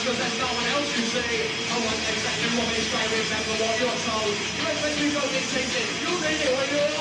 cause there's no one else you see. I want exactly what is straight, remember what you're told. You expect me to go dictated, you need it when you're